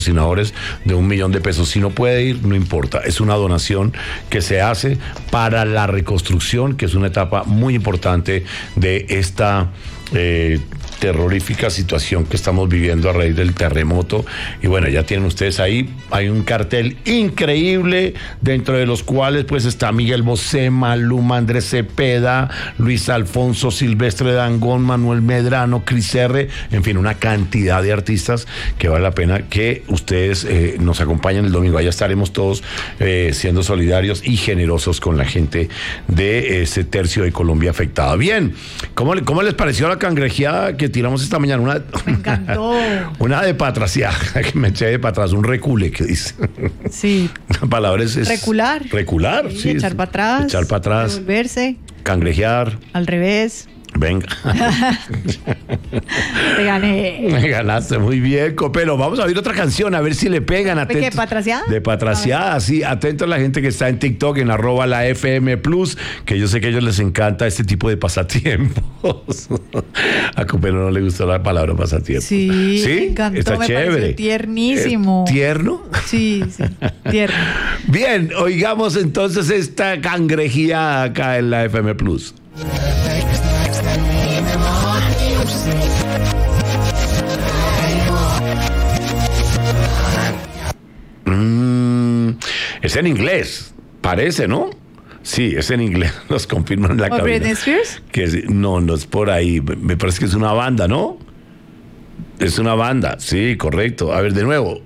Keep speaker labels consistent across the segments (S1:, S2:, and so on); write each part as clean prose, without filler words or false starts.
S1: patrocinadores de $1.000.000. Si no puede ir, no importa. Es una donación que se hace para la reconstrucción, que es una etapa muy importante de esta terrorífica situación que estamos viviendo a raíz del terremoto. Y bueno, ya tienen ustedes ahí, hay un cartel increíble, dentro de los cuales pues está Miguel Bosé, Maluma, Andrés Cepeda, Luis Alfonso, Silvestre Dangond, Manuel Medrano, Cris R, en fin, una cantidad de artistas que vale la pena que ustedes nos acompañen el domingo. Allá estaremos todos siendo solidarios y generosos con la gente de ese tercio de Colombia afectada. Bien, ¿cómo les pareció la cangrejeada que tiramos esta mañana?
S2: Me encantó.
S1: Una de patraciada, que me eché de para atrás, un recule, que dice.
S2: Sí.
S1: La palabra es
S2: recular.
S1: Recular, sí.
S2: Echar para atrás.
S1: Echar para atrás.
S2: Devolverse.
S1: Cangrejear.
S2: Al revés.
S1: Venga.
S2: Te gané.
S1: Me ganaste, muy bien, Copelo. Vamos a oír otra canción, a ver si le pegan.
S2: ¿De qué? ¿Patraciada?
S1: De patraciada, sí. Atento a la gente que está en TikTok, en @la FM+, que yo sé que a ellos les encanta este tipo de pasatiempos. A Copelo no le gustó la palabra pasatiempo.
S2: Sí,
S1: ¿Sí?
S2: me encantó,
S1: Está
S2: me
S1: chévere.
S2: pareció tiernísimo.
S1: ¿Tierno?
S2: Sí, tierno.
S1: Bien, oigamos entonces esta cangrejía acá en la FM+. Es en inglés, parece, ¿no? Sí, es en inglés, nos confirman en la cabina.
S2: ¿Britney Spears?
S1: Que no es por ahí, me parece que es una banda, ¿no? Es una banda, sí, correcto. A ver, de nuevo.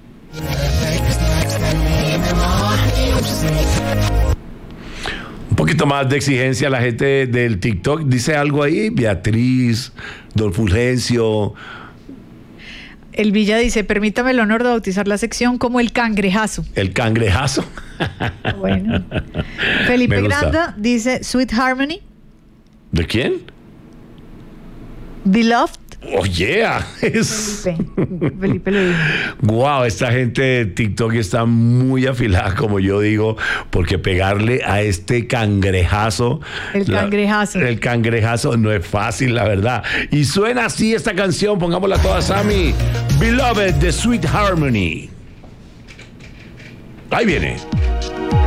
S1: Un poquito más de exigencia a la gente del TikTok. Dice algo ahí, Beatriz, Don Fulgencio.
S2: El Villa dice, permítame el honor de bautizar la sección como el cangrejazo.
S1: El cangrejazo.
S2: Bueno. Felipe Granda dice, Sweet Harmony.
S1: ¿De quién?
S2: Beloved.
S1: Oh, yeah.
S2: Felipe lo dijo.
S1: Wow, esta gente de TikTok está muy afilada, como yo digo, porque pegarle a este cangrejazo.
S2: El
S1: cangrejazo no es fácil, la verdad. Y suena así esta canción, pongámosla toda, Sammy. Beloved de Sweet Harmony. Ahí viene.